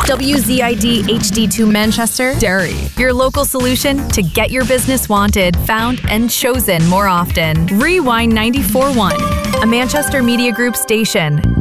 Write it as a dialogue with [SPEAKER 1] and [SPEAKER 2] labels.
[SPEAKER 1] WZID HD2 Manchester, Derry. Your local solution to get your business wanted, found, and chosen more often. Rewind 94.1, a Manchester Media Group station.